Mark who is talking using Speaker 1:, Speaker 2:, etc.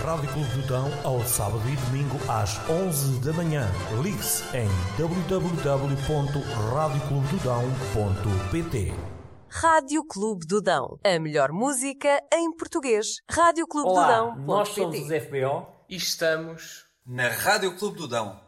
Speaker 1: Rádio Clube do Dão ao sábado e domingo às 11 da manhã. Ligue-se em www.radioclubedodão.pt.
Speaker 2: Rádio Clube do Dão. A melhor música em português. Radioclubedodão.pt.
Speaker 3: Nós somos os FBO
Speaker 4: e estamos
Speaker 5: na Rádio Clube do Dão.